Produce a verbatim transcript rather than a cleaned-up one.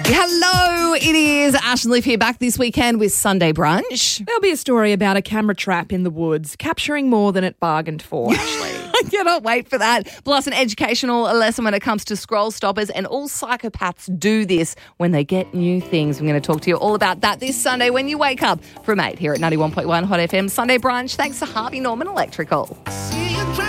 Hello, it is Ash and Liv here back this weekend with Sunday Brunch. There'll be a story about a camera trap in the woods, capturing more than it bargained for, actually. I cannot wait for that. Plus an educational lesson when it comes to scroll stoppers, and all psychopaths do this when they get new things. I'm going to talk to you all about that this Sunday when you wake up from eight here at ninety-one point one Hot F M. Sunday Brunch, thanks to Harvey Norman Electrical.